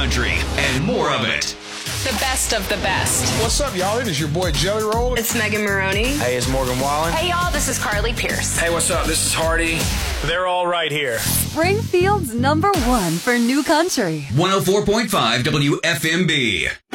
country and more of it. The best of the best. What's up, y'all? It is your boy Jelly Roll. It's Megan Maroney. Hey, it's Morgan Wallen. Hey, y'all, this is Carly Pierce. Hey, what's up? This is Hardy. They're all right here. Springfield's #1 for new country. 104.5 WFMB.